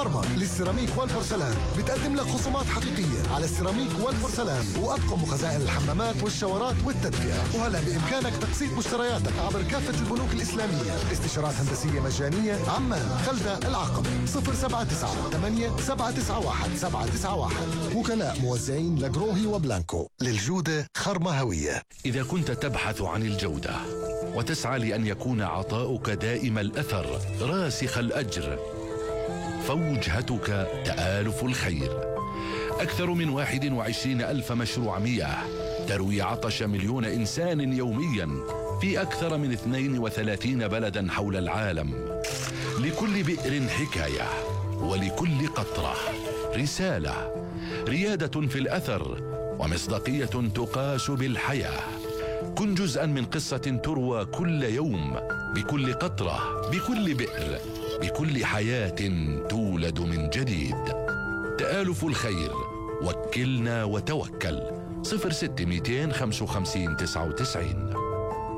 خرمة للسيراميك والبورسلان بتقدم لك خصومات حقيقية على السيراميك والبورسلان وأطقم وخزائن الحمامات والشاورات والتدفئة. وهلا بإمكانك تقسيط مشترياتك عبر كافة البنوك الإسلامية. استشارات هندسية مجانية. عمان، خلدة، العقبة. 079-8-791-791. وكلاء موزعين لجروهي وبلانكو. للجودة خرمة هوية. إذا كنت تبحث عن الجودة وتسعى لأن يكون عطاؤك دائم الأثر راسخ الأجر، فوجهتك تآلف الخير. أكثر من 21,000 مشروع مياه تروي عطش مليون إنسان يوميا في أكثر من 32 بلدا حول العالم. لكل بئر حكاية، ولكل قطرة رسالة، ريادة في الأثر، ومصداقية تقاس بالحياة. كن جزءا من قصة تروى كل يوم، بكل قطرة، بكل بئر، بكل حياة تولد من جديد. تآلف الخير، وكلنا وتوكل. 06 255 99.